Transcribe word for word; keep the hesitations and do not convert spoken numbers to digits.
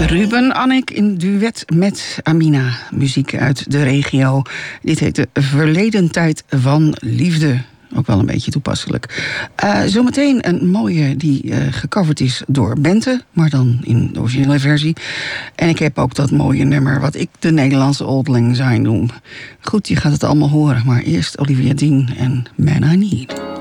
Ruben Annick in duet met Amina. Muziek uit de regio. Dit heet de Verleden Tijd van Liefde. Ook wel een beetje toepasselijk. Uh, zometeen een mooie die uh, gecoverd is door Bente, maar dan in de originele versie. En ik heb ook dat mooie nummer wat ik de Nederlandse Old Lang Syne noem. Goed, je gaat het allemaal horen, maar eerst Olivia Dean en Man I Need.